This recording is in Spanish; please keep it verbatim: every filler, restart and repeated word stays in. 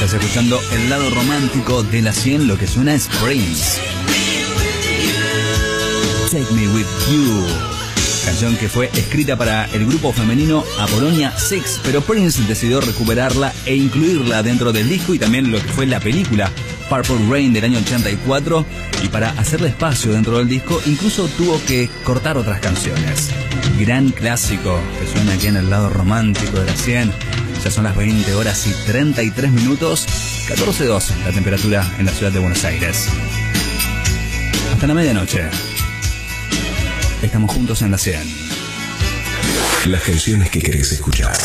Estás escuchando el lado romántico de la cien, lo que suena es Prince. Take Me With You. Canción que fue escrita para el grupo femenino Apollonia seis, pero Prince decidió recuperarla e incluirla dentro del disco y también lo que fue la película Purple Rain del año ochenta y cuatro, y para hacerle espacio dentro del disco incluso tuvo que cortar otras canciones. Gran clásico que suena aquí en el lado romántico de la cien. Ya son las veinte horas y treinta y tres minutos, catorce dos la temperatura en la ciudad de Buenos Aires. Hasta la medianoche. Estamos juntos en la cien. Las canciones que querés escuchar.